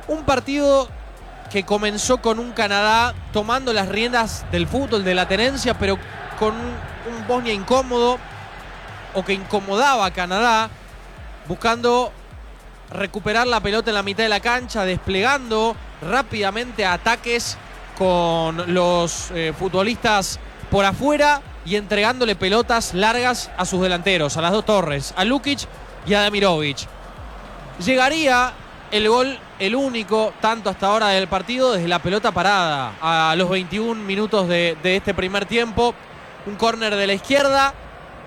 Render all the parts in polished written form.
Un partido que comenzó con un Canadá tomando las riendas del fútbol, de la tenencia, pero con un Bosnia incómodo, o que incomodaba a Canadá, buscando recuperar la pelota en la mitad de la cancha, desplegando rápidamente ataques con los futbolistas por afuera y entregándole pelotas largas a sus delanteros, a las dos torres, a Lukic y a Demirovic. Llegaría el gol, el único, tanto hasta ahora del partido, desde la pelota parada, a los 21 minutos de este primer tiempo. Un córner de la izquierda.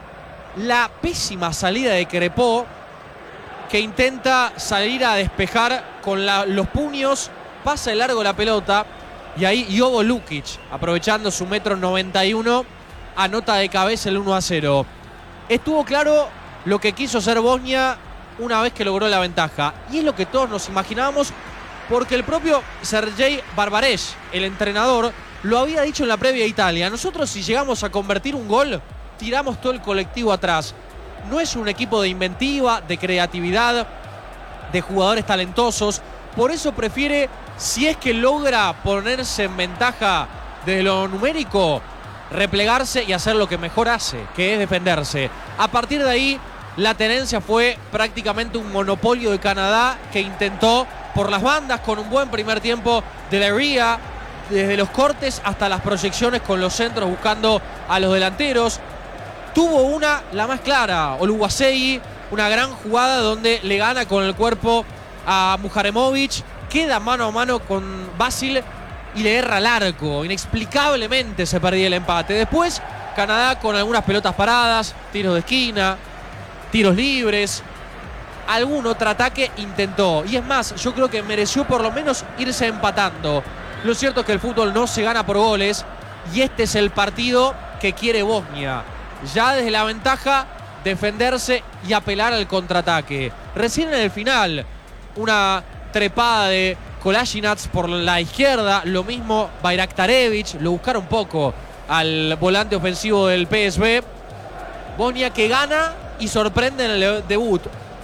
La pésima salida de Crepó, que intenta salir a despejar con los puños, pasa de largo la pelota y ahí Jovo Lukic, aprovechando su 1,91 m, anota de cabeza el 1-0. Estuvo claro lo que quiso hacer Bosnia una vez que logró la ventaja, y es lo que todos nos imaginábamos, porque el propio Sergej Barbaresh, el entrenador, lo había dicho en la previa a Italia. Nosotros, si llegamos a convertir un gol, tiramos todo el colectivo atrás. No es un equipo de inventiva, de creatividad, de jugadores talentosos. Por eso prefiere, si es que logra ponerse en ventaja desde lo numérico, replegarse y hacer lo que mejor hace, que es defenderse. A partir de ahí, la tenencia fue prácticamente un monopolio de Canadá, que intentó por las bandas con un buen primer tiempo de la Ria, desde los cortes hasta las proyecciones con los centros buscando a los delanteros. Tuvo una, la más clara, Oluwaseyi, una gran jugada donde le gana con el cuerpo a Muharemovic, queda mano a mano con Vasil y le erra al arco. Inexplicablemente se perdía el empate. Después, Canadá con algunas pelotas paradas, tiros de esquina, tiros libres, algún otro ataque intentó. Y es más, yo creo que mereció por lo menos irse empatando. Lo cierto es que el fútbol no se gana por goles, y este es el partido que quiere Bosnia. Ya desde la ventaja, defenderse y apelar al contraataque. Recién en el final, una trepada de Kolasinac por la izquierda, lo mismo Bayraktarevic, lo buscaron poco al volante ofensivo del PSV. Bosnia que gana y sorprende en el debut.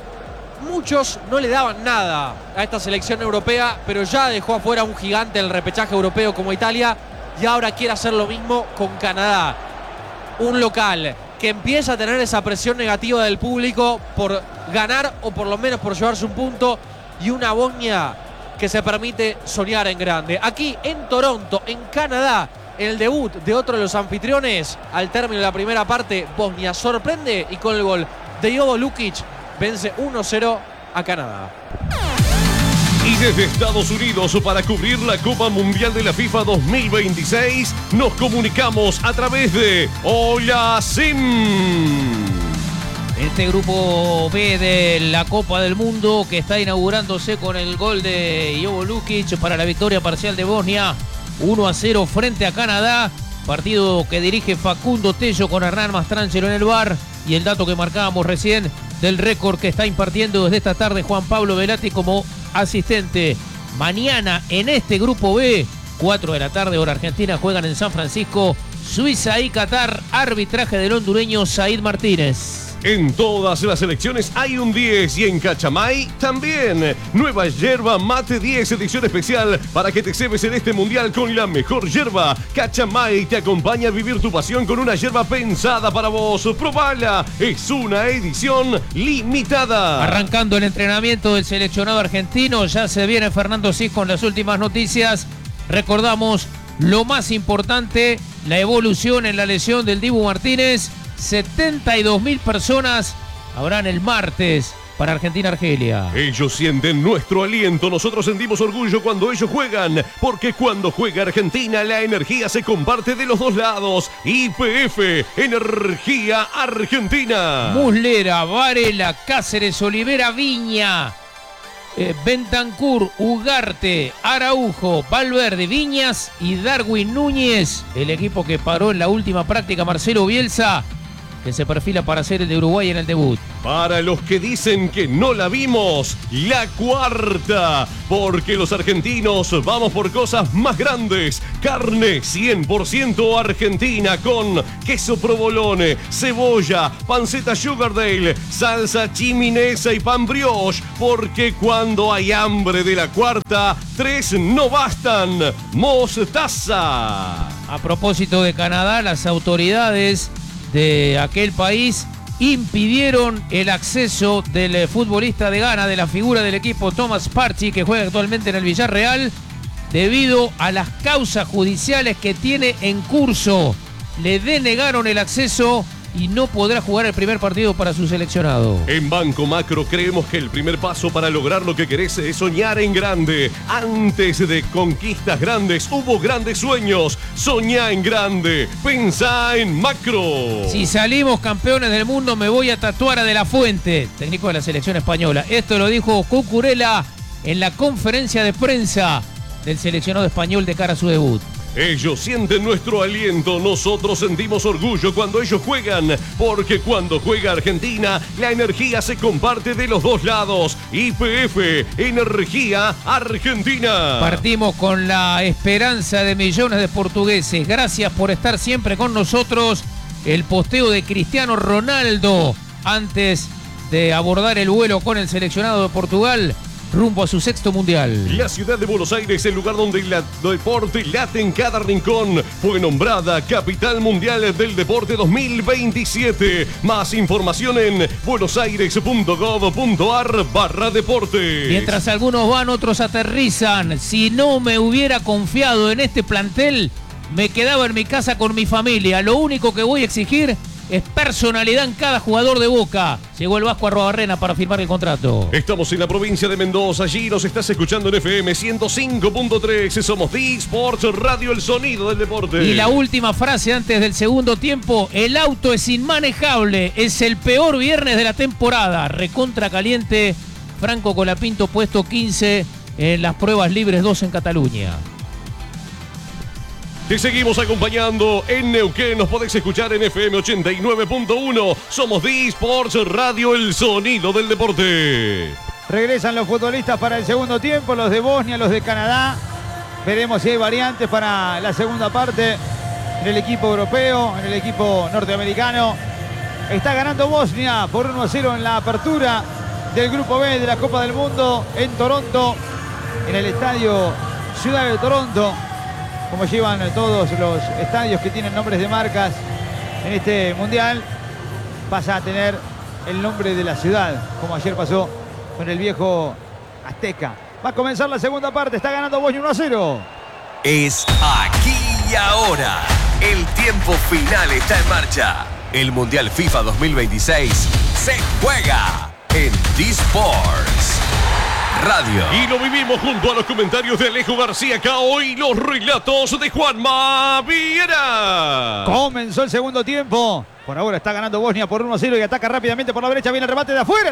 Muchos no le daban nada a esta selección europea, pero ya dejó afuera un gigante en el repechaje europeo como Italia, y ahora quiere hacer lo mismo con Canadá. Un local que empieza a tener esa presión negativa del público por ganar, o por lo menos por llevarse un punto, y una Bosnia que se permite soñar en grande. Aquí en Toronto, en Canadá, en el debut de otro de los anfitriones, al término de la primera parte, Bosnia sorprende y con el gol de Jovo Lukic vence 1-0 a Canadá. Y desde Estados Unidos, para cubrir la Copa Mundial de la FIFA 2026, nos comunicamos a través de Hola Sim. Este grupo B de la Copa del Mundo, que está inaugurándose con el gol de Jovo Lukic para la victoria parcial de Bosnia 1-0 frente a Canadá. Partido que dirige Facundo Tello con Hernán Mastrangelo en el VAR. Y el dato que marcábamos recién del récord que está impartiendo desde esta tarde Juan Pablo Velati como asistente. Mañana en este grupo B, 4 de la tarde, hora argentina, juegan en San Francisco Suiza y Qatar. Arbitraje del hondureño Said Martínez. En todas las selecciones hay un 10 y en Cachamay también. Nueva yerba mate 10 edición especial para que te cebes en este mundial con la mejor yerba. Cachamay te acompaña a vivir tu pasión con una yerba pensada para vos. Probala, es una edición limitada. Arrancando el entrenamiento del seleccionado argentino, ya se viene Fernando Cis con las últimas noticias. Recordamos lo más importante, la evolución en la lesión del Dibu Martínez. 72.000 personas habrán el martes para Argentina-Argelia. Ellos sienten nuestro aliento, nosotros sentimos orgullo cuando ellos juegan, porque cuando juega Argentina la energía se comparte de los dos lados. YPF, Energía Argentina. Muslera, Varela, Cáceres, Olivera, Viña, Bentancur, Ugarte, Araujo, Valverde, Viñas y Darwin Núñez. El equipo que paró en la última práctica Marcelo Bielsa que se perfila para ser el de Uruguay en el debut. Para los que dicen que no la vimos, la cuarta, porque los argentinos vamos por cosas más grandes. Carne 100% argentina con queso provolone, cebolla, panceta Sugardale, salsa chiminesa y pan brioche, porque cuando hay hambre de la cuarta, 3 no bastan. Mostaza. A propósito de Canadá, las autoridades de aquel país impidieron el acceso del futbolista de Ghana, de la figura del equipo Thomas Partey, que juega actualmente en el Villarreal, debido a las causas judiciales que tiene en curso. Le denegaron el acceso y no podrá jugar el primer partido para su seleccionado. En Banco Macro creemos que el primer paso para lograr lo que querés es soñar en grande. Antes de conquistas grandes hubo grandes sueños. Soñá en grande. Pensá en Macro. Si salimos campeones del mundo me voy a tatuar a De La Fuente, técnico de la selección española. Esto lo dijo Cucurella en la conferencia de prensa del seleccionado español de cara a su debut. Ellos sienten nuestro aliento, nosotros sentimos orgullo cuando ellos juegan, porque cuando juega Argentina, la energía se comparte de los dos lados. YPF, Energía Argentina. Partimos con la esperanza de millones de portugueses. Gracias por estar siempre con nosotros. El posteo de Cristiano Ronaldo antes de abordar el vuelo con el seleccionado de Portugal rumbo a su 6º mundial. La ciudad de Buenos Aires, el lugar donde el deporte late en cada rincón, fue nombrada Capital Mundial del Deporte 2027. Más información en buenosaires.gov.ar/deportes. Mientras algunos van, otros aterrizan. Si no me hubiera confiado en este plantel, me quedaba en mi casa con mi familia. Lo único que voy a exigir es personalidad en cada jugador de Boca. Llegó el Vasco Arrobarrena para firmar el contrato. Estamos en la provincia de Mendoza. Allí nos estás escuchando en FM 105.3. Somos D-Sports Radio, el sonido del deporte. Y la última frase antes del segundo tiempo. El auto es inmanejable. Es el peor viernes de la temporada. Recontra caliente. Franco Colapinto puesto 15 en las pruebas libres 2 en Cataluña. Te seguimos acompañando en Neuquén. Nos podés escuchar en FM 89.1. Somos D-Sports Radio, el sonido del deporte. Regresan los futbolistas para el segundo tiempo, los de Bosnia, los de Canadá. Veremos si hay variantes para la segunda parte en el equipo europeo, en el equipo norteamericano. Está ganando Bosnia por 1-0 en la apertura del Grupo B de la Copa del Mundo en Toronto, en el estadio Ciudad de Toronto. Como llevan todos los estadios que tienen nombres de marcas en este mundial, pasa a tener el nombre de la ciudad, como ayer pasó con el viejo Azteca. Va a comenzar la segunda parte, está ganando Bosnia 1-0. Es aquí y ahora. El tiempo final está en marcha. El Mundial FIFA 2026 se juega en D-Sports Radio. Y lo vivimos junto a los comentarios de Alejo García Cao y los relatos de Juanma Viera. Comenzó el segundo tiempo. Por ahora está ganando Bosnia por 1-0 y ataca rápidamente por la derecha. Viene el remate de afuera,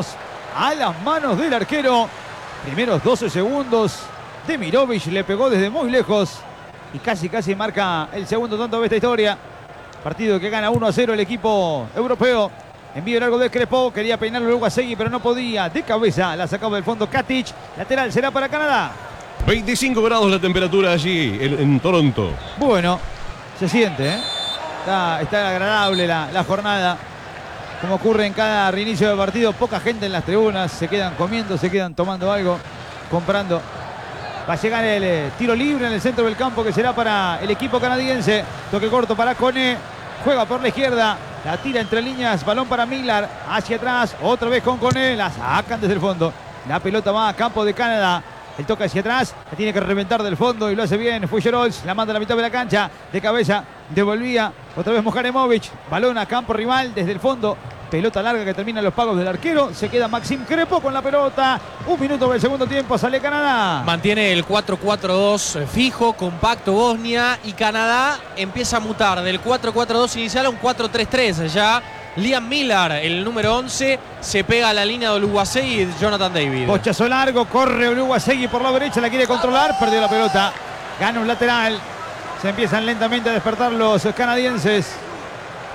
a las manos del arquero. Primeros 12 segundos. Demirovic le pegó desde muy lejos y casi marca el segundo tanto de esta historia. Partido que gana 1-0 el equipo europeo. Envío largo de Crespo, quería peinarlo luego a Segui, pero no podía. De cabeza la sacaba del fondo Katic. Lateral será para Canadá. 25 grados la temperatura allí en Toronto. Bueno, se siente, ¿eh? Está agradable la jornada. Como ocurre en cada reinicio del partido, poca gente en las tribunas. Se quedan comiendo, se quedan tomando algo, comprando. Va a llegar el tiro libre en el centro del campo, que será para el equipo canadiense. Toque corto para Kone. Juega por la izquierda. La tira entre líneas, balón para Miller, hacia atrás, otra vez con Kone, la sacan desde el fondo. La pelota va a campo de Canadá. El toque hacia atrás, la tiene que reventar del fondo y lo hace bien. Fujerols, la manda a la mitad de la cancha, de cabeza, devolvía. Otra vez Mojaremovic, balón a campo rival desde el fondo. Pelota larga que termina los pagos del arquero. Se queda Maxim Crepo con la pelota. 1 minuto del segundo tiempo, sale Canadá. Mantiene el 4-4-2 fijo, compacto Bosnia. Y Canadá empieza a mutar del 4-4-2 inicial a un 4-3-3. Ya Liam Miller, el número 11, se pega a la línea de Oluwasegui y Jonathan David. Pochazo largo, corre Oluwasegui por la derecha, la quiere controlar. Perdió la pelota. Gana un lateral. Se empiezan lentamente a despertar los canadienses.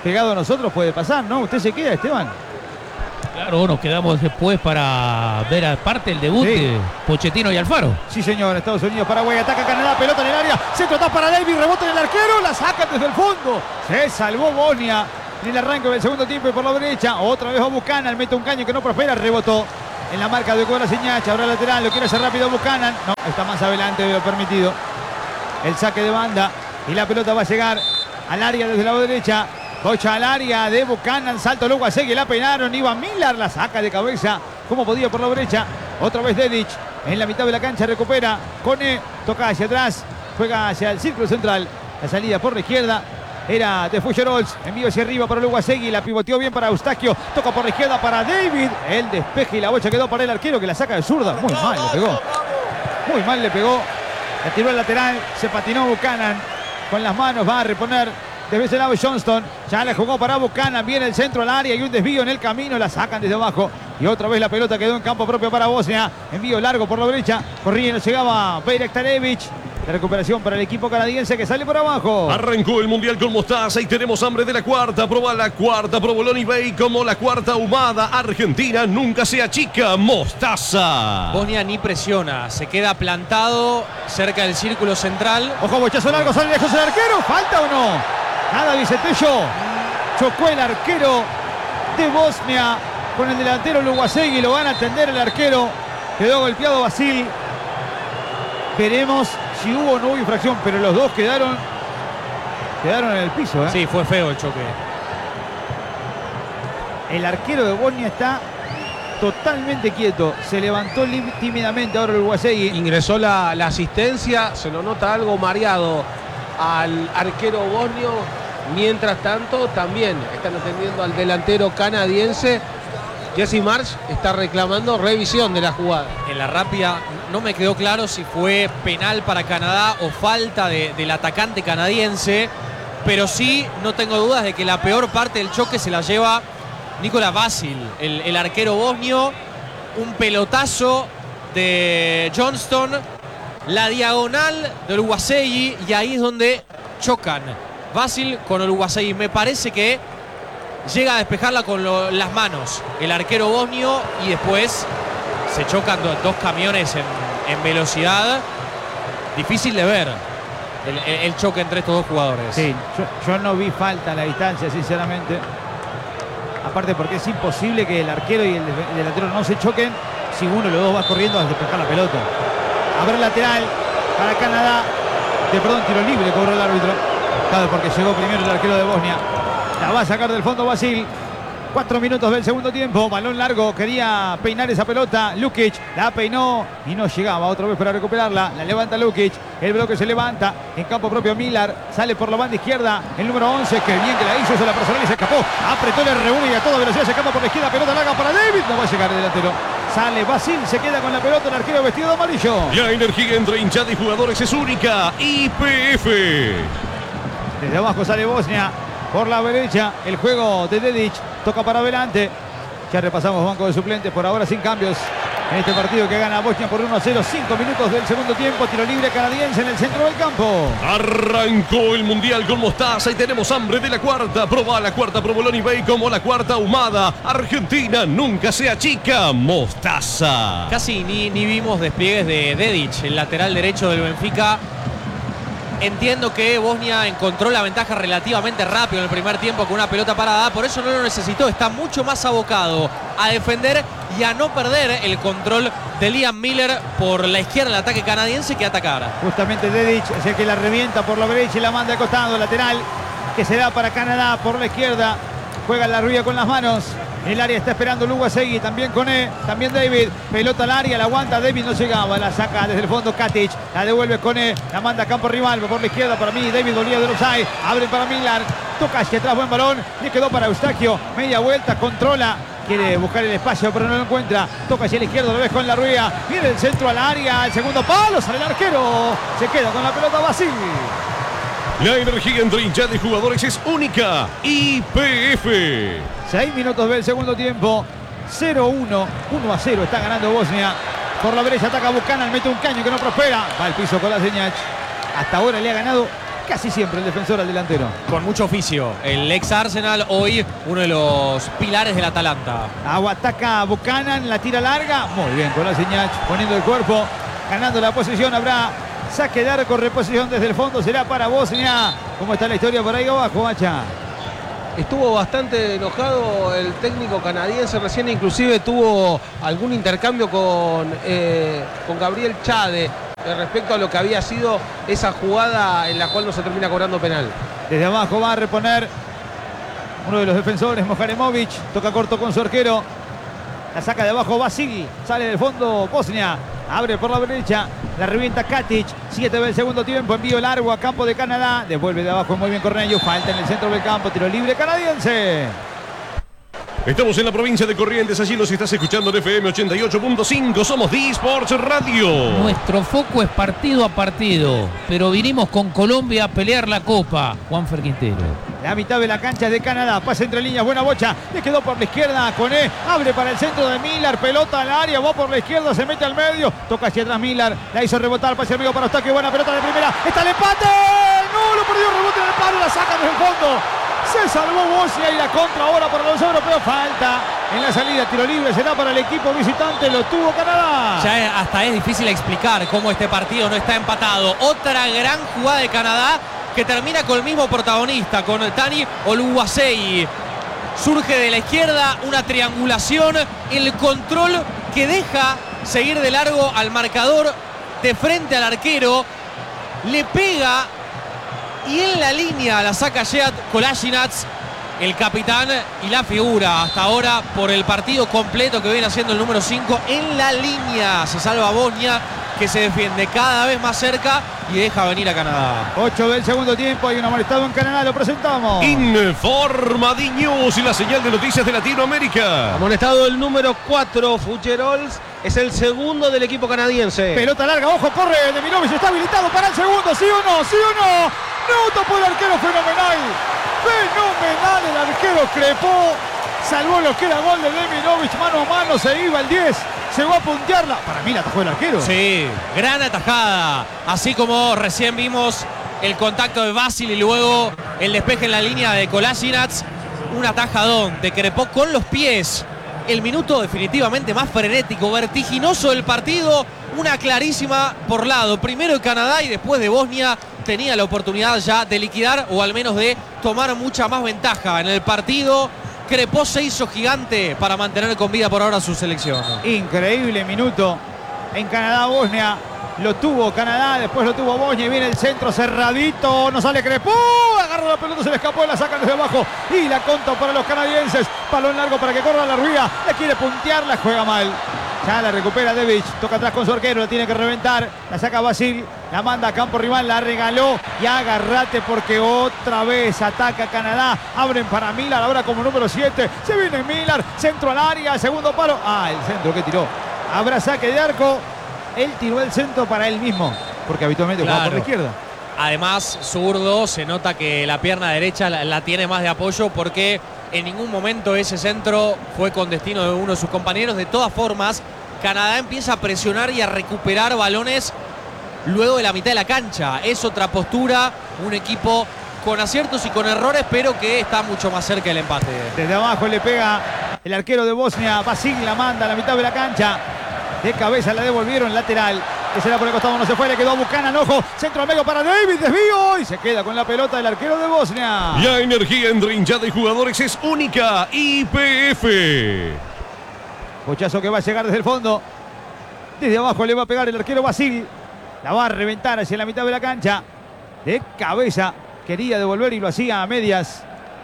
pegado a nosotros puede pasar, ¿no? ¿Usted se queda, Esteban? Claro, nos quedamos después para ver aparte el debut de Pochettino y Alfaro. Sí, señor. Estados Unidos, Paraguay, ataca Canadá, pelota en el área. Centro está para David, rebota en el arquero, la saca desde el fondo. Se salvó Bosnia en el arranque del segundo tiempo y por la derecha. Otra vez va Buchanan, mete un caño que no prospera, rebotó en la marca de Kolasinac. Ahora lateral, lo quiere hacer rápido Buchanan. No, está más adelante de lo permitido. El saque de banda y la pelota va a llegar al área desde el lado derecha. Cocha al área de Buchanan, salto luego a Seguí, la peinaron, Ivan Miller la saca de cabeza como podía por la derecha. Otra vez Dedic en la mitad de la cancha, recupera Kone, toca hacia atrás, juega hacia el círculo central, la salida por la izquierda era de Fuggerols, envío hacia arriba para Luguasegui, la pivoteó bien para Eustaquio, toca por la izquierda para David, el despeje y la bocha quedó para el arquero que la saca de zurda, muy mal le pegó, muy mal le pegó, la tiró al lateral, se patinó Buchanan con las manos, va a reponer desde ese lado Johnston, ya le jugó para Buchanan, viene el centro al área y un desvío en el camino, la sacan desde abajo y otra vez la pelota quedó en campo propio para Bosnia, envío largo por la derecha, corría y no llegaba Beirektarevic, la recuperación para el equipo canadiense que sale por abajo. Arrancó el Mundial con mostaza y tenemos hambre de la cuarta, proba la cuarta, provolone y Bay como la cuarta ahumada, Argentina nunca se achica, mostaza. Bosnia ni presiona, se queda plantado cerca del círculo central. Ojo, bochazo largo, sale lejos el arquero, ¿falta o no? Nada, Vicentello. Chocó el arquero de Bosnia con el delantero Luguasegui. Lo van a atender el arquero. Quedó golpeado Basil. Veremos si hubo o no hubo infracción, pero los dos quedaron en el piso. Sí, fue feo el choque. El arquero de Bosnia está totalmente quieto. Se levantó tímidamente ahora el Luguasegui. Ingresó la asistencia, se lo nota algo mareado al arquero bosnio. Mientras tanto, también están atendiendo al delantero canadiense. Jesse Marsh está reclamando revisión de la jugada. En la rápida no me quedó claro si fue penal para Canadá o falta del atacante canadiense, pero sí no tengo dudas de que la peor parte del choque se la lleva Nikola Vasil, el arquero bosnio. Un pelotazo de Johnston, la diagonal de Oluwasegi, y ahí es donde chocan Vasil con Oluwasegi. Me parece que llega a despejarla con las manos el arquero bosnio y después se chocan dos camiones en velocidad. Difícil de ver el choque entre estos dos jugadores. Sí, yo no vi falta a la distancia, sinceramente. Aparte porque es imposible que el arquero y el delantero no se choquen si uno de los dos va corriendo a despejar la pelota. A ver, lateral para Canadá. Tiro libre cobró el árbitro. Claro, porque llegó primero el arquero de Bosnia. La va a sacar del fondo Vasil. 4 minutos del segundo tiempo. Balón largo. Quería peinar esa pelota. Lukic la peinó y no llegaba. Otra vez para recuperarla. La levanta Lukic. El bloque se levanta. En campo propio Miller. Sale por la banda izquierda. El número 11. Qué bien que la hizo. Se la personal y se escapó. Apretó el R1 y a toda velocidad se escapa por la izquierda. Pelota larga para David. No va a llegar el delantero. Sale Vasil. Se queda con la pelota. El arquero vestido de amarillo. La energía entre hinchada y jugadores es única. YPF. Desde abajo sale Bosnia. Por la derecha, el juego de Dedic, toca para adelante. Ya repasamos banco de suplentes, por ahora sin cambios en este partido que gana Bosnia por 1-0. 5 minutos del segundo tiempo, tiro libre canadiense en el centro del campo. Arrancó el Mundial con mostaza y tenemos hambre de la cuarta. Proba la cuarta, provolone y Bay como la cuarta ahumada. Argentina nunca se achica, mostaza. Casi ni vimos despliegues de Dedic, el lateral derecho del Benfica. Entiendo que Bosnia encontró la ventaja relativamente rápido en el primer tiempo con una pelota parada, por eso no lo necesitó. Está mucho más abocado a defender y a no perder el control de Liam Miller por la izquierda del ataque canadiense que a atacar. Justamente Dedic es el que la revienta por la derecha y la manda de costado. Lateral que se da para Canadá por la izquierda. Juega la Rubia con las manos. En el área está esperando Luguasegui, también Kone, también David. Pelota al área, la aguanta David, no llegaba. La saca desde el fondo Katic, la devuelve Kone, la manda a campo rival, por la izquierda para mí. David volvía de los offside, abre para Miller, toca hacia atrás, buen balón. Le quedó para Eustaquio, media vuelta, controla. Quiere buscar el espacio, pero no lo encuentra. Toca hacia la izquierda, lo ves con la Rubia. Viene el centro al área, el segundo palo, sale el arquero. Se queda con la pelota Vasil. La energía entre hinchada y jugadores es única. YPF. 6 minutos del segundo tiempo. 0-1. 1-0 está ganando Bosnia. Por la derecha ataca Buchanan, mete un caño que no prospera. Va al piso con la señal. Hasta ahora le ha ganado casi siempre el defensor al delantero. Con mucho oficio. El ex Arsenal, hoy uno de los pilares del Atalanta. Ataca Buchanan, la tira larga. Muy bien, Kolasinac poniendo el cuerpo, ganando la posición. Habrá saque de arco, reposición desde el fondo. Será para Bosnia. ¿Cómo está la historia por ahí abajo, Bacha? Estuvo bastante enojado el técnico canadiense. Recién inclusive tuvo algún intercambio con Gabriel Chade respecto a lo que había sido esa jugada en la cual no se termina cobrando penal. Desde abajo va a reponer uno de los defensores, Moharemovic. Toca corto con su arquero. La saca de abajo Vasil. Sale del fondo Bosnia. Abre por la derecha. La revienta Katic. 7 del segundo tiempo. Envío largo a campo de Canadá. Devuelve de abajo muy bien Cornejo. Falta en el centro del campo. Tiro libre canadiense. Estamos en la provincia de Corrientes, allí nos estás escuchando en FM 88.5, somos D-Sports Radio. Nuestro foco es partido a partido, pero vinimos con Colombia a pelear la Copa. Juanfer Quintero. La mitad de la cancha de Canadá, pasa entre líneas, buena bocha, le quedó por la izquierda, Koné, abre para el centro de Miller, pelota al área, va por la izquierda, se mete al medio, toca hacia atrás Miller, la hizo rebotar, pase amigo para Eustaquio, buena pelota de primera, está el empate, no, lo perdió, rebote en el palo, la saca desde el fondo. Se salvó Bosnia y la contra ahora para los europeos. Falta en la salida, tiro libre será para el equipo visitante, lo tuvo Canadá. Ya hasta es difícil explicar cómo este partido no está empatado. Otra gran jugada de Canadá que termina con el mismo protagonista, con Tani Oluwasei. Surge de la izquierda una triangulación, el control que deja seguir de largo al marcador de frente al arquero. Le pega y en la línea la saca Sead Kolasinac, el capitán y la figura hasta ahora por el partido completo que viene haciendo el número 5. En la línea se salva Bosnia, que se defiende cada vez más cerca y deja venir a Canadá. 8 del segundo tiempo, hay un amonestado en Canadá, lo presentamos. Informa D-News y la señal de noticias de Latinoamérica. Amonestado el número 4, Fucherols, es el segundo del equipo canadiense. Pelota larga, ojo, corre Demirovic, está habilitado para el segundo, ¿sí o no? ¿Sí o no? No, tapó el arquero, fenomenal. Fenomenal el arquero, crepó, salvó lo que era gol de Demirovic, mano a mano, se iba el 10. Llegó a puntearla. Para mí la atajó el arquero. Sí, gran atajada. Así como recién vimos el contacto de Vasil y luego el despeje en la línea de Kolasinac. Un atajadón de Crepó con los pies. El minuto definitivamente más frenético, vertiginoso del partido. Una clarísima por lado. Primero de Canadá y después de Bosnia. Tenía la oportunidad ya de liquidar o al menos de tomar mucha más ventaja en el partido. Crepó se hizo gigante para mantener con vida por ahora su selección. Increíble minuto en Canadá-Bosnia. Lo tuvo Canadá, después lo tuvo Bosnia y viene el centro cerradito. No sale Crepó, agarra la pelota, se le escapó, la sacan desde abajo y la conta para los canadienses. Balón largo para que corra la Ruía. La quiere puntear, la juega mal. Ya la recupera Devic, toca atrás con su arquero, la tiene que reventar. La saca Vasil, la manda a campo rival, la regaló y agarrate porque otra vez ataca Canadá. Abren para Miller, ahora como número 7. Se viene Miller, centro al área, segundo palo. El centro que tiró. Habrá saque de arco. Él tiró el centro para él mismo, porque habitualmente juega por la izquierda. Además, zurdo, se nota que la pierna derecha la tiene más de apoyo porque en ningún momento ese centro fue con destino de uno de sus compañeros. De todas formas, Canadá empieza a presionar y a recuperar balones luego de la mitad de la cancha. Es otra postura, un equipo con aciertos y con errores, pero que está mucho más cerca del empate. Desde abajo le pega el arquero de Bosnia, Vasil la manda a la mitad de la cancha. De cabeza la devolvieron lateral. Que será por el costado, no se fue, le quedó a Buchanan, ojo, centro al medio para David, desvío y se queda con la pelota el arquero de Bosnia. La energía entrinchada de jugadores es única. YPF. Bochazo que va a llegar desde el fondo. Desde abajo le va a pegar el arquero Vasil. La va a reventar hacia la mitad de la cancha. De cabeza quería devolver y lo hacía a medias.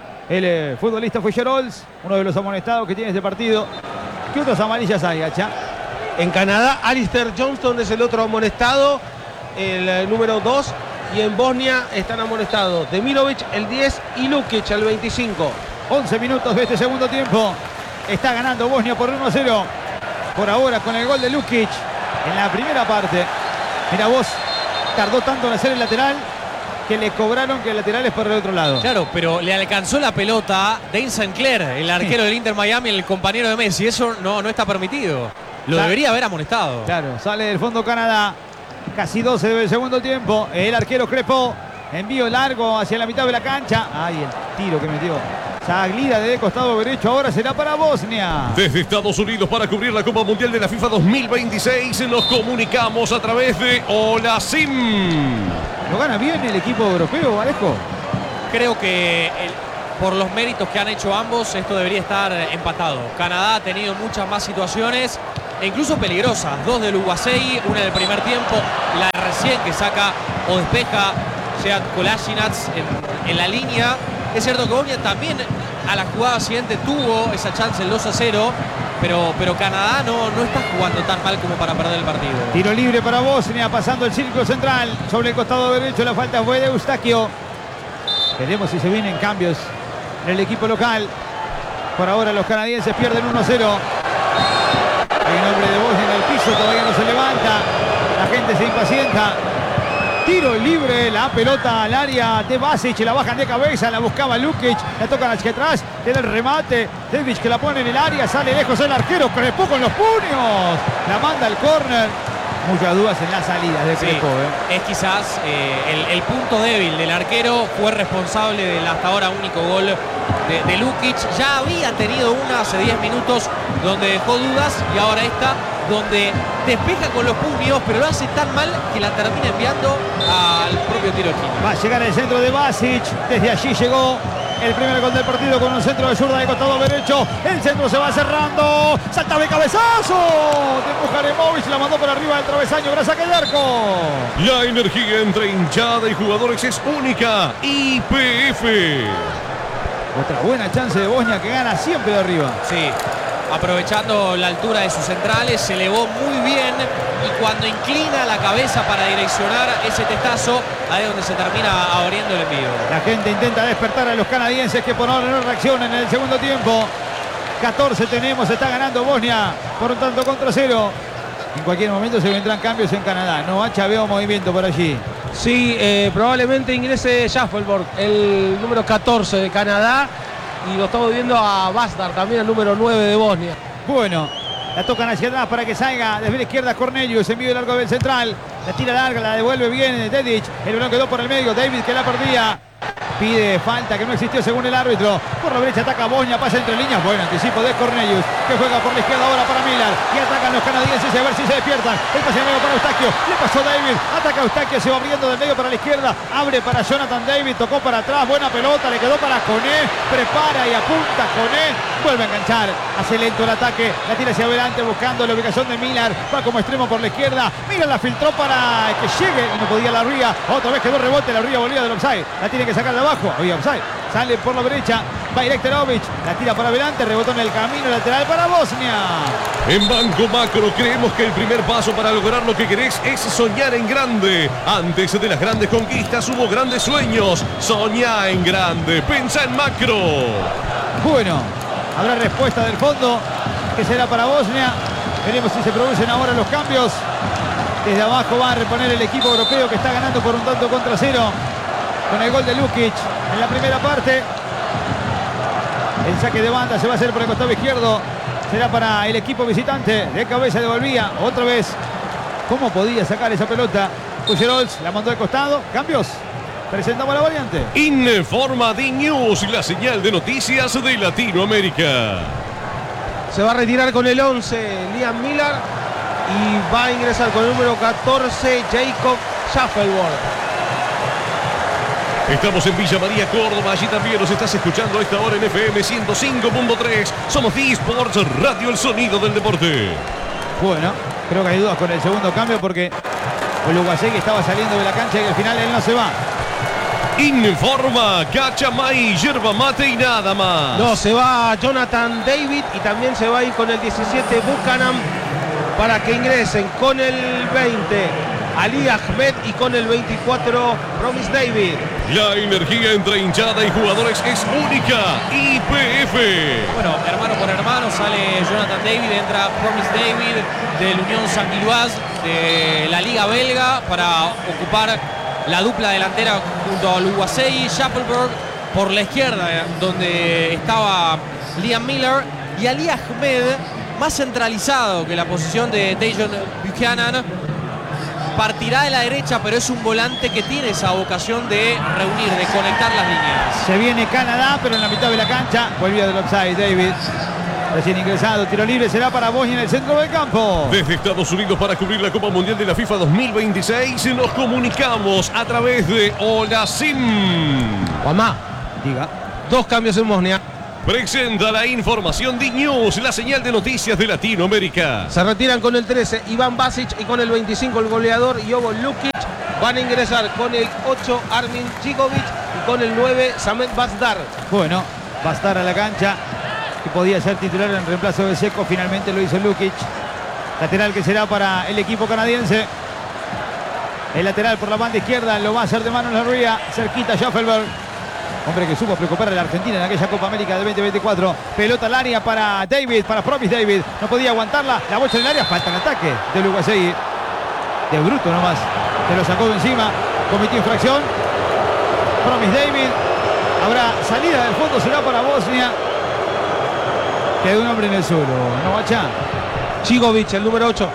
El futbolista fue Gerols, uno de los amonestados que tiene este partido. ¿Qué otras amarillas hay, Hacha? En Canadá, Alistair Johnston es el otro amonestado, el número 2. Y en Bosnia están amonestados Demirovic, el 10, y Lukic, el 25. 11 minutos de este segundo tiempo. Está ganando Bosnia por 1-0. Por ahora con el gol de Lukic en la primera parte. Mira vos, tardó tanto en hacer el lateral que le cobraron que el lateral es por el otro lado. Claro, pero le alcanzó la pelota a Dane Sinclair, el arquero del Inter Miami, el compañero de Messi. Eso no está permitido. Lo debería haber amonestado. Claro, sale del fondo Canadá. Casi 12 del segundo tiempo. El arquero Crepó Envío largo hacia la mitad de la cancha. Ay, el tiro que metió Zaglida de costado derecho. Ahora será para Bosnia. Desde Estados Unidos para cubrir la Copa Mundial de la FIFA 2026 nos comunicamos a través de Hola Sim. ¿Lo gana bien el equipo europeo, Valesco? Creo que por los méritos que han hecho ambos, esto debería estar empatado. Canadá ha tenido muchas más situaciones e incluso peligrosas. Dos del Uguasei, una del primer tiempo, la recién que saca o despeja Sead Kolasinac en la línea. Es cierto que Bosnia también a la jugada siguiente tuvo esa chance, el 2-0, pero Canadá no está jugando tan mal como para perder el partido. Tiro libre para Bosnia, pasando el círculo central. Sobre el costado derecho la falta fue de Eustaquio. Veremos si se vienen cambios en el equipo local. Por ahora los canadienses pierden 1-0. Hay un hombre de Bosnia en el piso, todavía no se levanta. La gente se impacienta. Tiro libre, la pelota al área de Basic, la bajan de cabeza, la buscaba Lukic, la tocan hacia atrás, tiene el remate, Devic que la pone en el área, sale lejos el arquero, Crespó con los puños, la manda al córner. Muchas dudas en las salidas de Crespó. Es quizás el punto débil del arquero, fue responsable del hasta ahora único gol de Lukic. Ya había tenido una hace 10 minutos donde dejó dudas y ahora esta donde despeja con los puños, pero lo hace tan mal que la termina enviando al propio tiro de esquina. Va a llegar el centro de Basic, desde allí llegó el primer gol del partido con un centro de zurda de costado derecho. El centro se va cerrando. Salta de cabezazo de Mujaremovic. La mandó por arriba del travesaño. Braza que el arco. La energía entre hinchada y jugadores es única. YPF. Otra buena chance de Bosnia que gana siempre de arriba. Sí, aprovechando la altura de sus centrales, se elevó muy bien y cuando inclina la cabeza para direccionar ese testazo, ahí es donde se termina abriendo el envío. La gente intenta despertar a los canadienses que por ahora no reaccionan en el segundo tiempo. 14 tenemos, está ganando Bosnia por un tanto contra 0. En cualquier momento se vendrán cambios en Canadá. No veo movimiento por allí. Sí, probablemente ingrese Schaffelborg, el número 14 de Canadá. Y lo estamos viendo a Bastar, también el número 9 de Bosnia. Bueno, la tocan hacia atrás para que salga desde la izquierda Cornelius, envío largo del central. La tira larga, la devuelve bien Dedic. El balón quedó por el medio, David que la perdía. Pide falta que no existió según el árbitro. Por la derecha ataca Bosnia, pasa entre líneas. Buen anticipo de Cornelius, que juega por la izquierda ahora para Miller. Y atacan los canadienses a ver si se despiertan. El pase medio para Eustaquio. Le pasó David. Ataca Eustaquio, se va abriendo del medio para la izquierda. Abre para Jonathan David. Tocó para atrás. Buena pelota. Le quedó para Koné. Prepara y apunta Koné. Vuelve a enganchar. Hace lento el ataque. La tira hacia adelante buscando la ubicación de Miller. Va como extremo por la izquierda. Miller la filtró para que llegue y no podía la Ría. Otra vez quedó rebote. La Ría volvía del offside. La tiene que sacar de abajo. Había offside. Sale por la derecha. Bajraktarovic. La tira para adelante. Rebotó en el camino lateral para Bosnia. En Banco Macro creemos que el primer paso para lograr lo que querés es soñar en grande. Antes de las grandes conquistas hubo grandes sueños. Soñá en grande. Pensá en macro. Bueno, habrá respuesta del fondo que será para Bosnia. Veremos si se producen ahora los cambios. Desde abajo va a reponer el equipo europeo que está ganando por un tanto contra 0 con el gol de Lukic en la primera parte. El saque de banda se va a hacer por el costado izquierdo. Será para el equipo visitante. De cabeza devolvía otra vez. ¿Cómo podía sacar esa pelota? Pucherols la mandó al costado. Cambios. Presentamos la variante. Informa D-News, la señal de noticias de Latinoamérica. Se va a retirar con el 11 Liam Miller y va a ingresar con el número 14 Jacob Schaffelborg. Estamos en Villa María, Córdoba. Allí también nos estás escuchando a esta hora en FM 105.3. Somos D-Sports, Radio El Sonido del Deporte. Bueno, creo que hay dudas con el segundo cambio porque Oluwasegi estaba saliendo de la cancha y al final él no se va. Informa Cachamay, yerba mate y nada más. No, se va Jonathan David y también se va a ir con el 17 Buchanan para que ingresen con el 20 Ali Ahmed y con el 24 Promise David. La energía entre hinchada y jugadores es única. YPF. Bueno, hermano por hermano sale Jonathan David, entra Promise David del Unión Saint-Gilloise de la Liga Belga para ocupar la dupla delantera junto a Oluwasei. Schaffelborg por la izquierda, donde estaba Liam Miller, y Ali Ahmed más centralizado que la posición de Dejon Buchanan. partirá de la derecha, pero es un volante que tiene esa vocación de reunir, de conectar las líneas. Se viene Canadá, pero en la mitad de la cancha. Volvía del offside, David. Recién ingresado, tiro libre será para Bosnia en el centro del campo. Desde Estados Unidos para cubrir la Copa Mundial de la FIFA 2026 nos comunicamos a través de Hola Sim. Juanma, Diga. 2 cambios en Bosnia. Presenta la información de News, la señal de noticias de Latinoamérica. Se retiran con el 13 Iván Basic y con el 25 el goleador Jovo Lukic. Van a ingresar con el 8 Armin Djigovic y con el 9 Samet Bazdar. Bueno, va a estar a la cancha, que podía ser titular en reemplazo de Seco. Finalmente lo hizo Lukic. Lateral que será para el equipo canadiense. El lateral por la banda izquierda lo va a hacer de mano en la ría. Cerquita Schaffelberg. Hombre que supo preocupar a la Argentina en aquella Copa América del 2024. Pelota al área para David, para Promise David. No podía aguantarla. La bolsa en el área. Falta el ataque de Lugasegui. De bruto nomás. Se lo sacó de encima. Cometió infracción. Promise David. Habrá salida del fondo. Será para Bosnia. Quedó un hombre en el suelo. ¿No, Bacha? Djigovic, el número 8.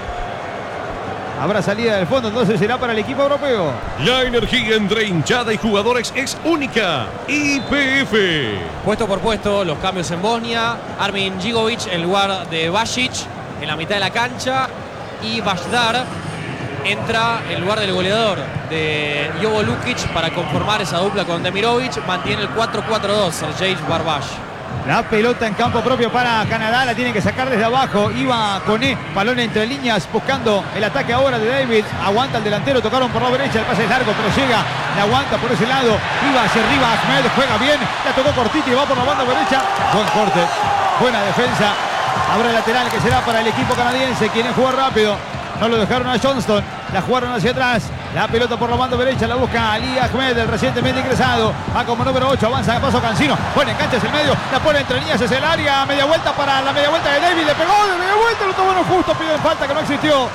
Habrá salida del fondo, entonces será para el equipo europeo. La energía entre hinchada y jugadores es única. YPF. Puesto por puesto, los cambios en Bosnia. Armin Djigovic en lugar de Basic en la mitad de la cancha. Y Bazdar entra en lugar del goleador de Jovo Lukic para conformar esa dupla con Demirovic. Mantiene el 4-4-2, Sergej Barbash. La pelota en campo propio para Canadá, la tiene que sacar desde abajo. Iba Koné, balón entre líneas, buscando el ataque ahora de David. Aguanta el delantero, tocaron por la derecha, el pase es largo, pero llega, le aguanta por ese lado. Iba hacia arriba Ahmed, juega bien, la tocó cortito y va por la banda derecha. Buen corte, buena defensa. Habrá el lateral que será para el equipo canadiense, quieren jugar rápido. No lo dejaron a Johnston, la jugaron hacia atrás. La pelota por la banda derecha, la busca Ali Ahmed, el recientemente ingresado. Va como número 8, avanza de paso Cancino. Buena enganche, es el medio, la pone entre líneas, es el área. Media vuelta para la media vuelta de David, le pegó de media vuelta, lo tomó justo, piden falta que no existió.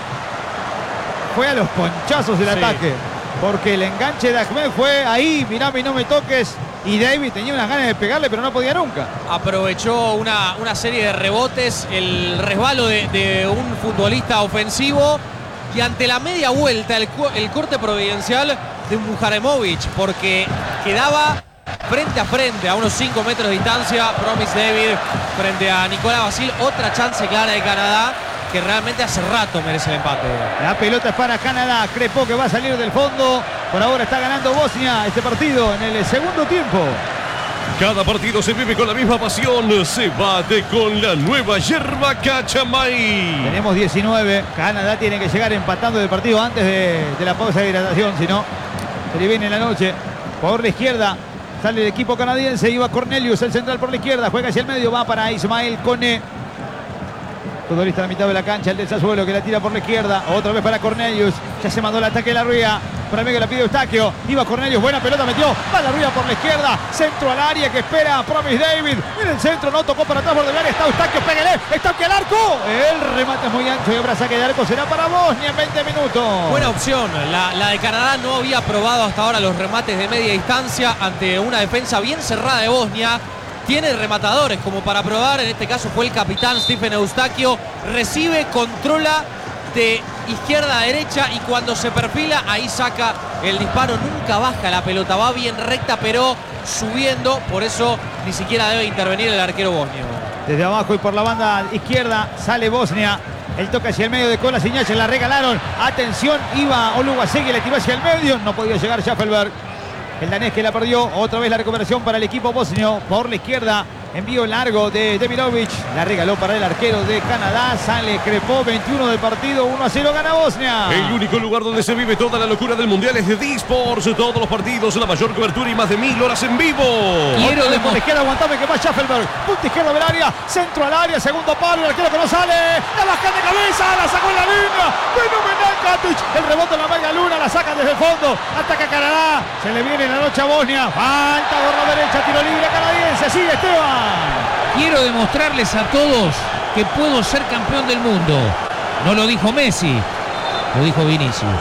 Fue a los ponchazos el ataque, porque el enganche de Ahmed fue ahí, mirame y no me toques. Y David tenía unas ganas de pegarle, pero no podía nunca. Aprovechó una serie de rebotes, el resbalo de un futbolista ofensivo. Y ante la media vuelta, el corte providencial de Mujaremovic, porque quedaba frente a frente, a unos 5 metros de distancia, Promise David frente a Nicolás Basil. Otra chance clara de Canadá, que realmente hace rato merece el empate. La pelota es para Canadá, Crepó que va a salir del fondo. Por ahora está ganando Bosnia este partido en el segundo tiempo. Cada partido se vive con la misma pasión. Se bate con la nueva yerba Cachamay. Tenemos 19. Canadá tiene que llegar empatando el partido antes de la pausa de hidratación. Si no, se le viene la noche. Por la izquierda sale el equipo canadiense. Iba Cornelius, el central por la izquierda. Juega hacia el medio. Va para Ismael Koné. Futbolista a la mitad de la cancha. El del Sassuolo que la tira por la izquierda. Otra vez para Cornelius. Ya se mandó el ataque de la Rúa. Por el medio la pide Eustaquio. Iba Cornelius, buena pelota, metió. Va la Rúa por la izquierda. Centro al área que espera Promise David. En el centro, no tocó para atrás por el área. Está Eustaquio, pégale. Eustaquio al arco. El remate es muy ancho y habrá saque de arco. Será para Bosnia en 20 minutos. Buena opción. La de Canadá no había probado hasta ahora los remates de media distancia ante una defensa bien cerrada de Bosnia. Tiene rematadores como para probar. En este caso fue el capitán Stephen Eustaquio. Recibe, controla de izquierda a derecha y cuando se perfila ahí saca el disparo. Nunca baja la pelota, va bien recta pero subiendo, por eso ni siquiera debe intervenir el arquero bosnio. Desde abajo y por la banda izquierda sale Bosnia. El toque hacia el medio de Kolas Iñache, la regalaron. Atención, iba Oluwasegui, le tiró hacia el medio, no podía llegar Schaffelberg. El danés que la perdió, otra vez la recuperación para el equipo bosnio por la izquierda. Envío largo de Demirovic, la regaló para el arquero de Canadá, sale Crepó, 21 del partido, 1-0 gana Bosnia. El único lugar donde se vive toda la locura del Mundial es de D-Sports, todos los partidos, la mayor cobertura y más de 1000 horas en vivo. Quiero Por la izquierda, aguantame que va Schaffelberg, punta izquierda del área, centro al área, segundo palo, el arquero que no sale, la baja de cabeza, la sacó en la línea, fenomenal Katic, el rebote en la media luna, la saca desde el fondo, ataca Canadá, se le viene la noche a Bosnia, falta por la derecha, tiro libre canadiense, sigue Esteban. Quiero demostrarles a todos que puedo ser campeón del mundo. No lo dijo Messi, lo dijo Vinicius.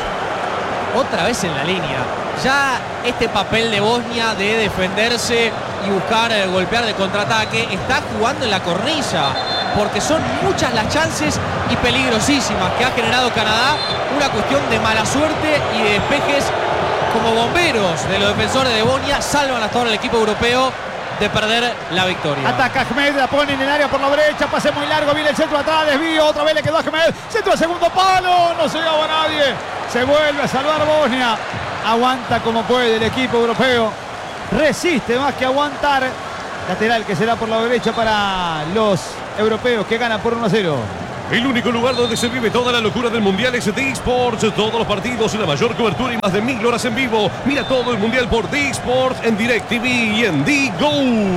Otra vez en la línea. Ya este papel de Bosnia de defenderse y buscar golpear de contraataque está jugando en la cornilla. porque son muchas las chances y peligrosísimas que ha generado Canadá. Una cuestión de mala suerte y de despejes como bomberos de los defensores de Bosnia. Salvan hasta ahora el equipo europeo de perder la victoria. Ataca Ahmed, la pone en el área por la derecha, pase muy largo, viene el centro atrás, desvío, otra vez le quedó a Ahmed, centro al segundo palo, no se llegaba nadie, se vuelve a salvar Bosnia, aguanta como puede el equipo europeo, resiste más que aguantar, lateral que será por la derecha para los europeos que ganan por 1-0. El único lugar donde se vive toda la locura del Mundial es D-Sports. Todos los partidos, la mayor cobertura y más de 1000 horas en vivo. Mira todo el Mundial por D-Sports en DirecTV y en D-Go.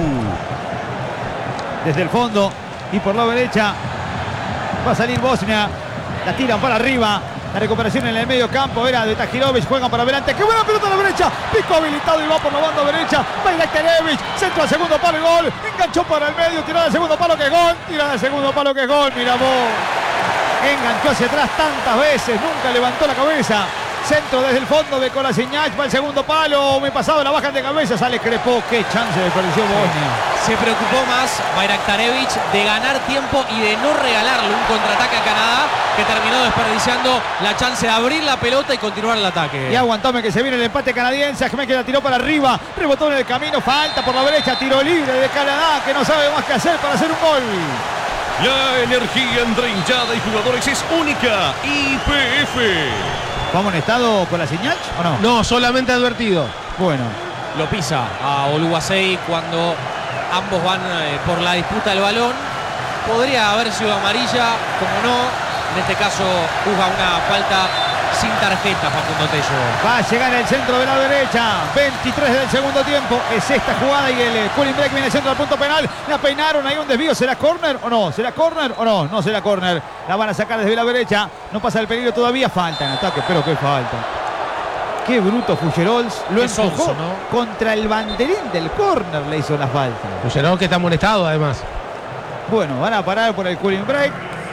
Desde el fondo y por la derecha va a salir Bosnia. La tiran para arriba. La recuperación en el medio campo era de Tahirovic. Juegan para adelante. ¡Qué buena pelota a la derecha! Pico habilitado y va por la banda derecha. Bajraktarevic. Centro al segundo palo y gol. Enganchó para el medio. Tiró al segundo palo que es gol. Tira al segundo palo que es gol. Mira vos. Enganchó hacia atrás tantas veces. Nunca levantó la cabeza. Centro desde el fondo de Kolasinac. Va el segundo palo. Me pasado la bajan de cabeza. Sale Crepó. Qué chance desperdició Bosnia. Se preocupó más Bajraktarevic de ganar tiempo y de no regalarle un contraataque a Canadá, que terminó desperdiciando la chance de abrir la pelota y continuar el ataque. Y aguantame que se viene el empate canadiense. Ahmed que la tiró para arriba. Rebotó en el camino. Falta por la derecha. Tiro libre de Canadá, que no sabe más qué hacer para hacer un gol. La energía entre hinchada y jugadores es única. YPF. ¿Vamos en estado con la señal o no? No, solamente advertido. Bueno. Lo pisa a Oluwasei cuando ambos van por la disputa del balón. Podría haber sido amarilla, como no. En este caso juzga una falta sin tarjeta Facundo Tello. Va a llegar el centro de la derecha. 23 del segundo tiempo. Es esta jugada y el cooling break viene el centro al punto penal. La peinaron, hay un desvío. ¿Será córner o no? ¿Será córner o no? No será córner. La van a sacar desde la derecha. No pasa el peligro todavía. Falta en ataque, pero qué falta. Qué bruto Fucherols. Lo Qué empujó sonso, ¿no? contra el banderín del córner. Le hizo la falta. Fucherols que está molestado además. Bueno, van a parar por el cooling break.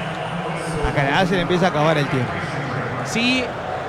A Canadá se le empieza a acabar el tiempo. Sí,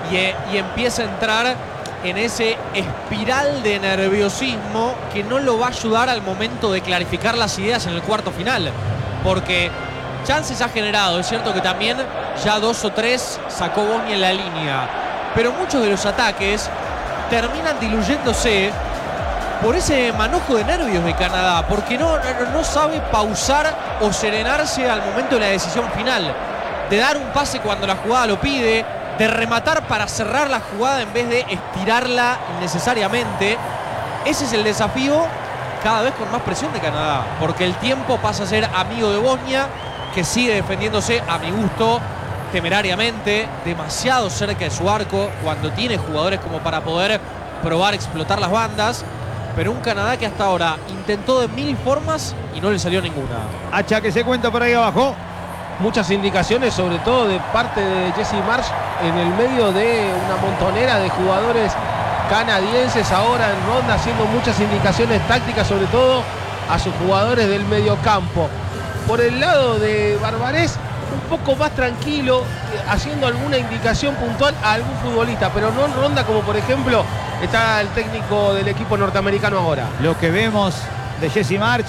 y empieza a entrar en ese espiral de nerviosismo que no lo va a ayudar al momento de clarificar las ideas en el cuarto final. Porque chances ha generado, es cierto que también ya 2 o 3 sacó Bosnia en la línea. Pero muchos de los ataques terminan diluyéndose por ese manojo de nervios de Canadá. Porque no sabe pausar o serenarse al momento de la decisión final. De dar un pase cuando la jugada lo pide, de rematar para cerrar la jugada en vez de estirarla innecesariamente. Ese es el desafío, cada vez con más presión de Canadá, porque el tiempo pasa a ser amigo de Bosnia, que sigue defendiéndose a mi gusto temerariamente, demasiado cerca de su arco, cuando tiene jugadores como para poder probar explotar las bandas. Pero un Canadá que hasta ahora intentó de 1000 formas y no le salió ninguna. Hacha que se cuenta por ahí abajo. Muchas indicaciones, sobre todo de parte de Jesse Marsh, en el medio de una montonera de jugadores canadienses ahora en ronda, haciendo muchas indicaciones tácticas, sobre todo a sus jugadores del mediocampo. Por el lado de Barbarés, un poco más tranquilo, haciendo alguna indicación puntual a algún futbolista, pero no en ronda como por ejemplo está el técnico del equipo norteamericano ahora. Lo que vemos de Jesse Marsh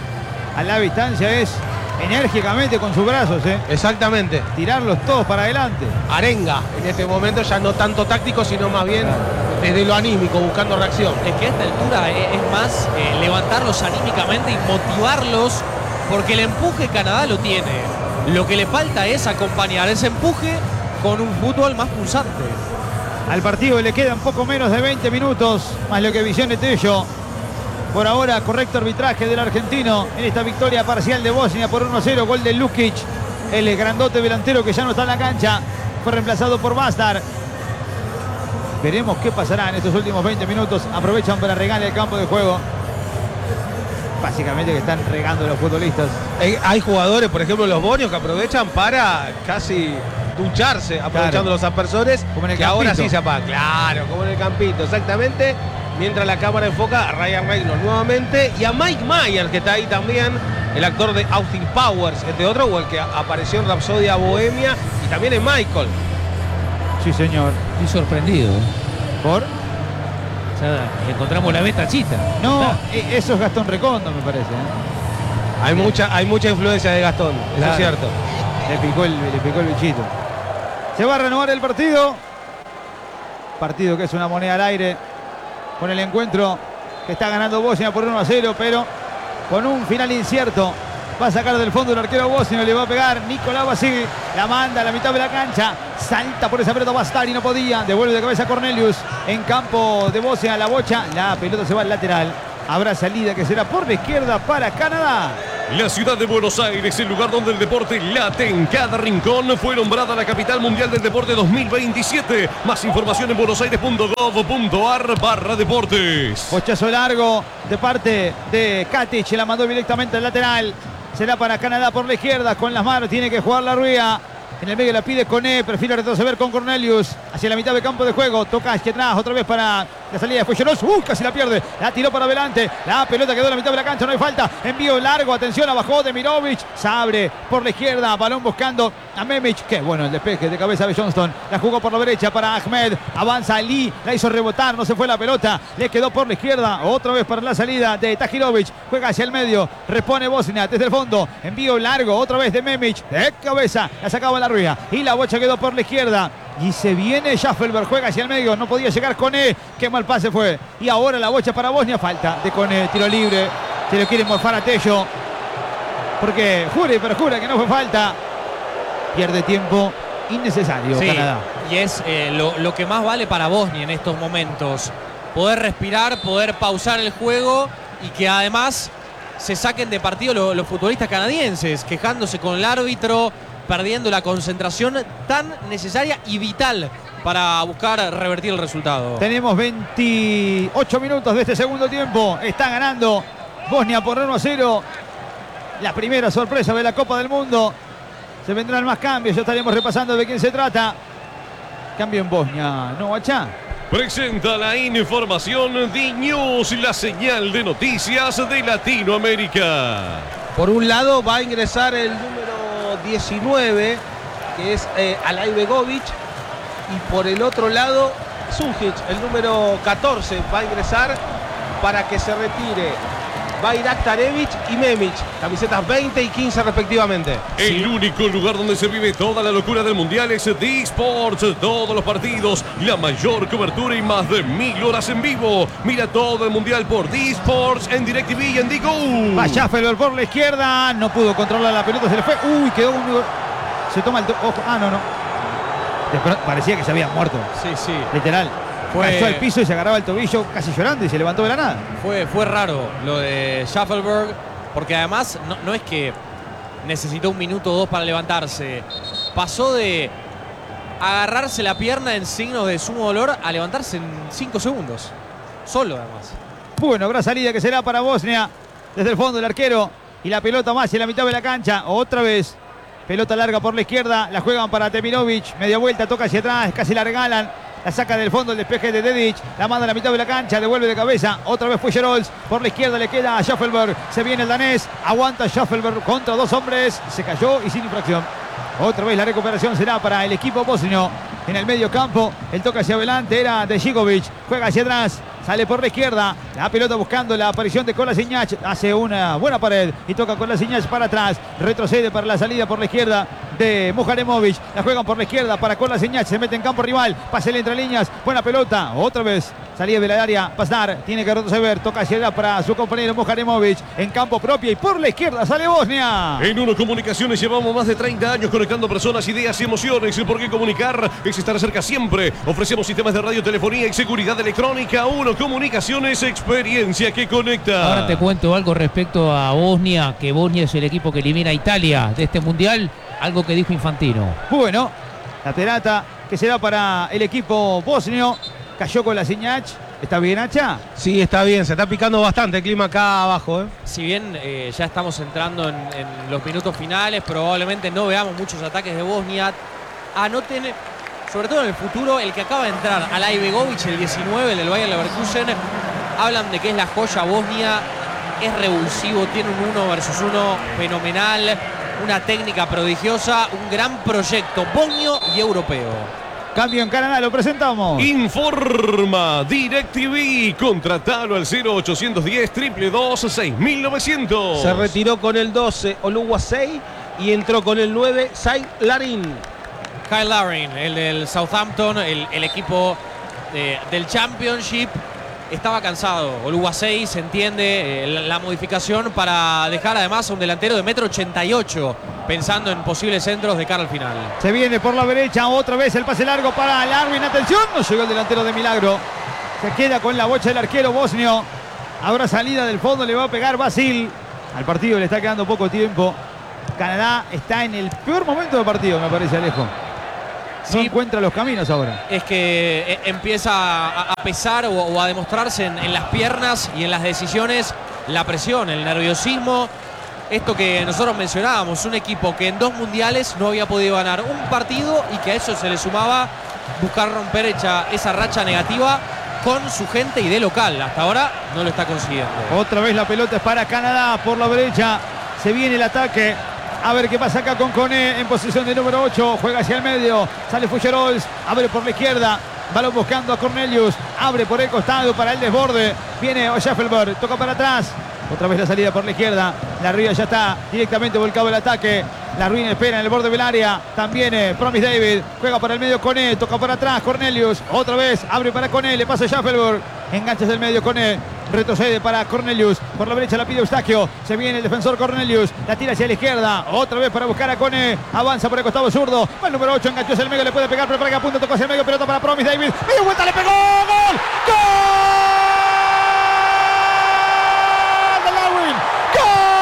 a la distancia es enérgicamente con sus brazos, Exactamente. tirarlos todos para adelante. Arenga en este momento, ya no tanto táctico, sino más bien desde lo anímico, buscando reacción. Es que a esta altura es más levantarlos anímicamente y motivarlos, porque el empuje Canadá lo tiene. Lo que le falta es acompañar ese empuje con un fútbol más pulsante. Al partido le quedan poco menos de 20 minutos, más lo que visione Tello. Por ahora, correcto arbitraje del argentino en esta victoria parcial de Bosnia por 1-0. Gol de Lukic, el grandote delantero que ya no está en la cancha. Fue reemplazado por Bastar. Veremos qué pasará en estos últimos 20 minutos. Aprovechan para regar el campo de juego. Básicamente que están regando los futbolistas. Hay jugadores, por ejemplo los bonios, que aprovechan para casi ducharse, aprovechando los aspersores, como en el que ahora Campito. sí se apaga. Claro, como en el Campito, exactamente. Mientras la cámara enfoca a Ryan Reynolds nuevamente y a Mike Myers, que está ahí también, el actor de Austin Powers, entre otros, o el que apareció en Rapsodia Bohemia, y también en Michael. Sí, señor. Estoy sorprendido. ¿Por? Ya encontramos la beta chita. No, eso es Gastón Recondo, me parece. Hay mucha influencia de Gastón, eso Claro. es cierto. Le picó el bichito. Se va a renovar el partido. Partido que es una moneda al aire. Con el encuentro que está ganando Bosnia por 1-0, pero con un final incierto. Va a sacar del fondo el arquero bosnio, le va a pegar Nicolás Basil. La manda a la mitad de la cancha. Salta por esa pelota Bastari, no podía. Devuelve de cabeza Cornelius. En campo de Bosnia, la bocha. La pelota se va al lateral. Habrá salida que será por la izquierda para Canadá. La ciudad de Buenos Aires, el lugar donde el deporte late en cada rincón, fue nombrada la capital mundial del deporte 2027. Más información en buenosaires.gov.ar/deportes. Bochazo largo de parte de Katic. La mandó directamente al lateral. Será para Canadá por la izquierda. Con las manos tiene que jugar la Ruía. En el medio la pide Koné. Prefiere retroceder con Cornelius. Hacia la mitad del campo de juego. Toca hacia atrás. Otra vez para la salida de Fueyoros. Casi la pierde. La tiró para adelante. La pelota quedó en la mitad de la cancha. No hay falta. Envío largo. Atención. Abajo de Mirovic. Se abre por la izquierda. Balón buscando a Memic. Qué bueno el despeje de cabeza de Johnston. La jugó por la derecha para Ahmed. Avanza Ali. La hizo rebotar. No se fue la pelota. Le quedó por la izquierda. Otra vez para la salida de Tahirovic. Juega hacia el medio. Repone Bosnia desde el fondo. Envío largo. Otra vez de Memic. De cabeza. La sacaba la Ruía. Y la bocha quedó por la izquierda. Y se viene Schaffelberg. Juega hacia el medio. No podía llegar Koné. Qué mal pase fue. Y ahora la bocha para Bosnia. Falta de Koné. Tiro libre. Se lo quiere morfar a Tello. Porque jure y perjura que no fue falta. Pierde tiempo innecesario Sí, Canadá. y es lo que más vale para Bosnia en estos momentos. Poder respirar, poder pausar el juego y que además se saquen de partido los futbolistas canadienses, quejándose con el árbitro, perdiendo la concentración tan necesaria y vital para buscar revertir el resultado. Tenemos 28 minutos de este segundo tiempo. Está ganando Bosnia por 1-0. La primera sorpresa de la Copa del Mundo. Se vendrán más cambios. Ya estaremos repasando de quién se trata. Cambio en Bosnia. ¿No, Guachá? Presenta la información de News, la señal de noticias de Latinoamérica. Por un lado va a ingresar el número 19, que es Alay Begovic, y por el otro lado Sunjic, el número 14, va a ingresar para que se retire Bayrak Tarevic y Memic, camisetas 20 y 15 respectivamente. El único lugar donde se vive toda la locura del mundial es D-Sports. Todos los partidos, la mayor cobertura y más de 1000 horas en vivo. Mira todo el mundial por D-Sports en DirecTV y en Digo. Va Schaffelberg por la izquierda. No pudo controlar la pelota. Se le fue. Uy, quedó un... Se toma el... Ojo. Ah, no. Parecía que se había muerto. Sí. Literal. Cayó al piso y se agarraba el tobillo casi llorando y se levantó de la nada. Fue raro lo de Schaffelberg, porque además no es que necesitó 1 minuto o 2 para levantarse. Pasó de agarrarse la pierna en signos de sumo dolor a levantarse en 5 segundos. Solo además. Bueno, habrá salida que será para Bosnia. Desde el fondo el arquero. Y la pelota más en la mitad de la cancha. Otra vez. Pelota larga por la izquierda. La juegan para Temirovic. Media vuelta, toca hacia atrás. Casi la regalan. La saca del fondo el despeje de Dedic. La manda a la mitad de la cancha. Devuelve de cabeza. Otra vez fue Gerols. Por la izquierda le queda a Schaffelberg. Se viene el danés. Aguanta Schaffelberg contra 2 hombres. Se cayó y sin infracción. Otra vez la recuperación será para el equipo bosnio. En el medio campo. El toque hacia adelante era de Žigovic. Juega hacia atrás. Sale por la izquierda. La pelota buscando la aparición de Kolasinac. Hace una buena pared. Y toca Kolasinac para atrás. Retrocede para la salida por la izquierda de Muharemovic. La juegan por la izquierda para Kolasinac. Se mete en campo rival. Pase entre líneas. Buena pelota. Otra vez. Salida de la área. Pasar. Tiene que retroceder. Toca hacia atrás para su compañero Muharemovic. En campo propio. Y por la izquierda sale Bosnia. En Uno Comunicaciones llevamos más de 30 años conectando personas, ideas y emociones. ¿Por qué comunicar? Es estar cerca siempre. Ofrecemos sistemas de radio, telefonía y seguridad electrónica. Uno Comunicaciones, experiencia que conecta. Ahora te cuento algo respecto a Bosnia, que Bosnia es el equipo que elimina a Italia de este mundial. Algo que dijo Infantino. Bueno, la pelota que será para el equipo bosnio. Cayó Kolasinac. ¿Está bien, Hacha? Sí, está bien, se está picando bastante el clima acá abajo. Si bien ya estamos entrando en los minutos finales, probablemente no veamos muchos ataques de Bosnia. Anoten, sobre todo en el futuro, el que acaba de entrar, Alay Begovic, el 19, el del Bayer Leverkusen. Hablan de que es la joya Bosnia, es revulsivo, tiene un 1 versus 1 fenomenal, una técnica prodigiosa, un gran proyecto bosnio y europeo. Cambio en Canadá, lo presentamos. Informa DirecTV. Contratalo al 0810 222 6900. Se retiró con el 12 Oluwasei y entró con el 9 Sai Larin. Kyle Larin, el del Southampton, el equipo del Championship, estaba cansado. Oluwasei, se entiende la modificación para dejar además a un delantero de 1,88 m, pensando en posibles centros de cara al final. Se viene por la derecha, otra vez el pase largo para Larvin. Atención, no llegó el delantero de milagro. Se queda con la bocha del arquero bosnio. Habrá salida del fondo, le va a pegar Basil. Al partido le está quedando poco tiempo. Canadá está en el peor momento del partido, me parece, Alejo. No encuentra los caminos ahora. Es que empieza a pesar o a demostrarse en las piernas y en las decisiones la presión, el nerviosismo. Esto que nosotros mencionábamos, un equipo que en 2 mundiales no había podido ganar un partido y que a eso se le sumaba buscar romper esa racha negativa con su gente y de local. Hasta ahora no lo está consiguiendo. Otra vez la pelota es para Canadá por la derecha. Se viene el ataque. A ver qué pasa acá con Kone en posición de número 8. Juega hacia el medio. Sale Fucherols. Abre por la izquierda. Balón buscando a Cornelius. Abre por el costado para el desborde. Viene Schaffelberg. Toca para atrás. Otra vez la salida por la izquierda. La Rúa ya está directamente volcado el ataque. La Ruin espera en el borde del área. También Promise David. Juega para el medio Kone. Toca por atrás Cornelius. Otra vez abre para Kone. Le pasa Schaffelberg. Engancha del medio Kone. Retrocede para Cornelius. Por la derecha la pide Eustaquio. Se viene el defensor Cornelius. La tira hacia la izquierda. Otra vez para buscar a Kone. Avanza por el costado zurdo. Va el número 8. Enganchó hacia el medio. Le puede pegar. Pero para que apunta. Tocó hacia el medio. Pelota para Promise David. Medio vuelta. Le pegó. ¡Gol!